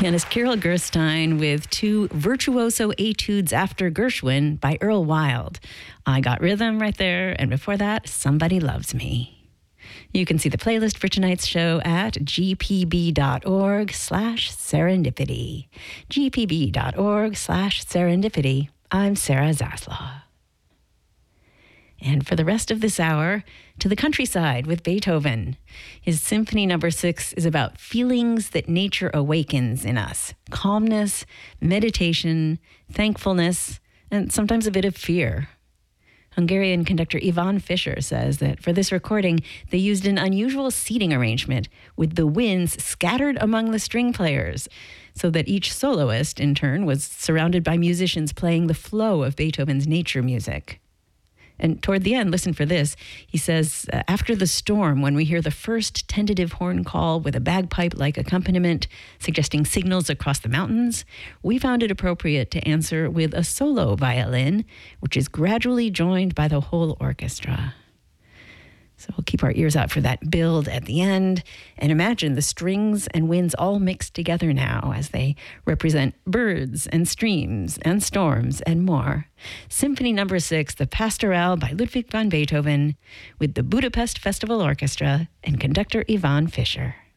Pianist Carol Gerstein with two virtuoso etudes after Gershwin by Earl Wild. I Got Rhythm right there, and before that, Somebody Loves Me. You can see the playlist for tonight's show at gpb.org/serendipity. gpb.org/serendipity. I'm Sarah Zaslaw. And for the rest of this hour, to the countryside with Beethoven. His Symphony No. 6 is about feelings that nature awakens in us. Calmness, meditation, thankfulness, and sometimes a bit of fear. Hungarian conductor Ivan Fischer says that for this recording, they used an unusual seating arrangement with the winds scattered among the string players, so that each soloist, in turn, was surrounded by musicians playing the flow of Beethoven's nature music. And toward the end, listen for this. He says, after the storm, when we hear the first tentative horn call with a bagpipe-like accompaniment suggesting signals across the mountains, we found it appropriate to answer with a solo violin, which is gradually joined by the whole orchestra. So we'll keep our ears out for that build at the end and imagine the strings and winds all mixed together now as they represent birds and streams and storms and more. Symphony No. 6, the Pastorale by Ludwig van Beethoven with the Budapest Festival Orchestra and conductor Ivan Fischer.